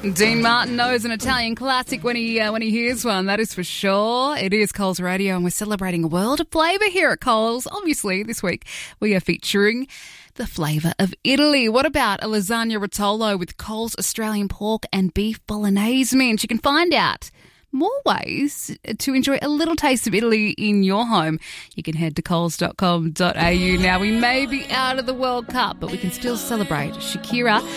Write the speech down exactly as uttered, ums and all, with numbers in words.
Dean Martin knows an Italian classic when he uh, when he hears one, that is for sure. It is Coles Radio, and we're celebrating a world of flavour here at Coles. Obviously, this week we are featuring the flavour of Italy. What about a lasagna rotolo with Coles Australian pork and beef bolognese mince? You can find out more ways to enjoy a little taste of Italy in your home. You can head to coles dot com dot a u. Now, we may be out of the World Cup, but we can still celebrate Shakira